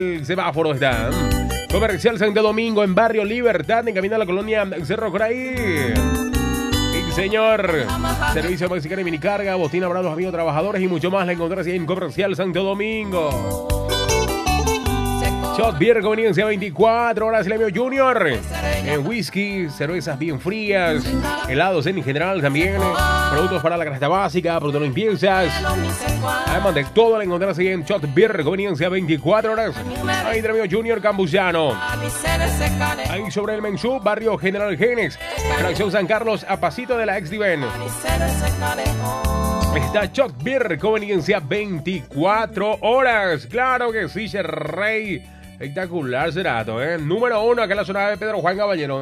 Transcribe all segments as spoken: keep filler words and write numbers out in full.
El semáforo está. Comercial Santo Domingo en Barrio Libertad, en camino a la colonia Cerro Coraí. Sí, señor. Servicio mexicano y minicarga, botina para los amigos trabajadores y mucho más la encontrarás en Comercial Santo Domingo. Shot Beer, conveniencia veinticuatro horas, el amigo Junior. En whisky, cervezas bien frías, helados en general también. Productos para la canasta básica, productos limpiezas. Además de todo, la encontrarás ahí en Shot Beer, conveniencia veinticuatro horas. Ahí el amigo Junior Cambuciano. Ahí sobre el Menchú, barrio General Genes. Fracción San Carlos, a pasito de la ex-Diven. Está Shot Beer, conveniencia veinticuatro horas. Claro que sí, Rey. Espectacular Cerato, ¿eh? Número uno acá en la zona de Pedro Juan Caballero.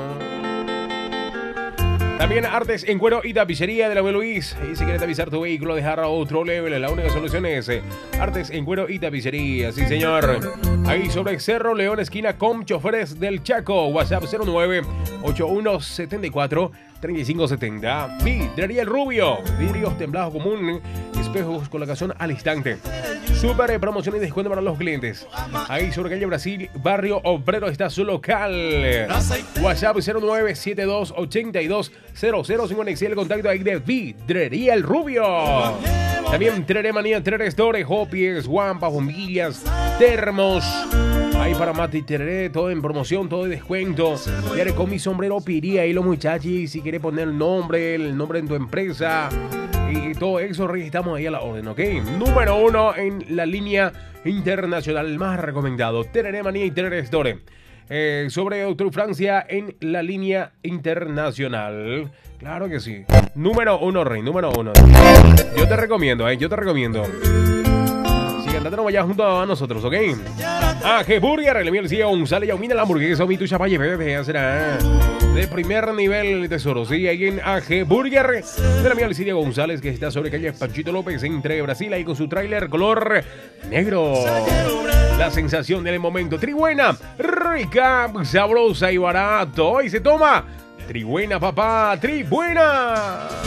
También Artes en Cuero y Tapicería de la B. Luis. Y si quieres tapizar tu vehículo, dejar a otro level, la única solución es Artes en Cuero y Tapicería. Sí, señor. Ahí sobre Cerro León, esquina con Choferes del Chaco. WhatsApp cero nueve ocho uno siete cuatro tres cinco siete cero. Vidrería El Rubio. Vidrios templados común. Espejos, colocación al instante. Super promoción y descuento para los clientes. Ahí sobre calle Brasil, barrio Obrero, está su local. WhatsApp cero nueve siete dos ocho dos cero cero cinco. El contacto ahí de Vidrería El Rubio. También Tereré Manía, Tereré Store, hopies, guampas, bombillas, termos. Ahí para Mati Tereré, todo en promoción, todo de descuento. Ya con mi sombrero piría ahí los muchachos. Si quieres poner el nombre, el nombre en tu empresa y todo eso, estamos ahí a la orden, ¿ok? Número uno en la línea internacional, más recomendado. Tereré Manía y Tereré Store. Eh, sobre Doctor Francia en la línea internacional. Claro que sí. Número uno, Rey, número uno. Yo te recomiendo, eh, yo te recomiendo. Si andate no vayas junto a nosotros, ¿ok? A G Burger, el mío decía González, ya humina la hamburguesa, mi tuya para llevar, será de primer nivel, tesoro, sí, ahí en A G Burger, de la mía Alcidia González, que está sobre calle Panchito López, entre Brasil, ahí con su tráiler color negro. La sensación del momento, Tribuena, rica, sabrosa y barato, y se toma Tribuena, papá, Tribuena.